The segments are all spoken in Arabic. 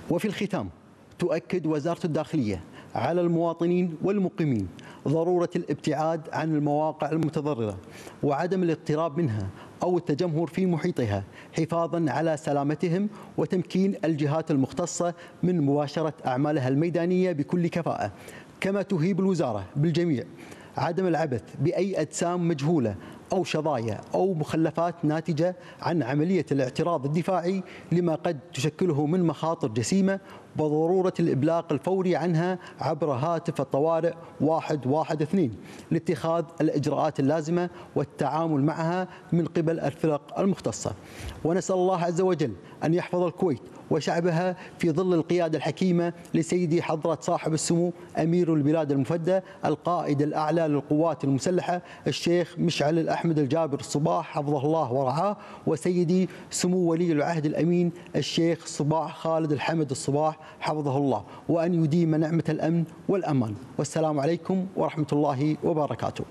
وفي الختام تؤكد وزارة الداخلية على المواطنين والمقيمين ضرورة الابتعاد عن المواقع المتضررة وعدم الاقتراب منها أو التجمهر في محيطها حفاظا على سلامتهم وتمكين الجهات المختصة من مباشرة أعمالها الميدانية بكل كفاءة. كما تهيب الوزارة بالجميع عدم العبث بأي أجسام مجهولة أو شظايا أو مخلفات ناتجة عن عملية الاعتراض الدفاعي لما قد تشكله من مخاطر جسيمة، وضرورة الإبلاغ الفوري عنها عبر هاتف الطوارئ 112 لاتخاذ الإجراءات اللازمة والتعامل معها من قبل الفرق المختصة. ونسأل الله عز وجل أن يحفظ الكويت وشعبها في ظل القيادة الحكيمة لسيدي حضرة صاحب السمو أمير البلاد المفدى القائد الأعلى للقوات المسلحة الشيخ مشعل الأحمد الجابر الصباح حفظه الله ورعاه، وسيدي سمو ولي العهد الأمين الشيخ صباح خالد الحمد الصباح حفظه الله، وأن يديم نعمة الأمن والأمان. والسلام عليكم ورحمة الله وبركاته.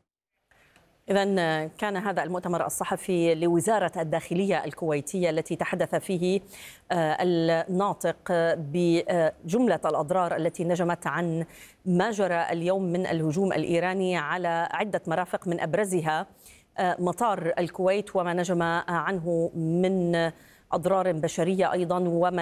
إذن كان هذا المؤتمر الصحفي لوزارة الداخلية الكويتية التي تحدث فيه الناطق بجملة الأضرار التي نجمت عن ما جرى اليوم من الهجوم الإيراني على عدة مرافق من أبرزها مطار الكويت وما نجم عنه من أضرار بشرية أيضا وما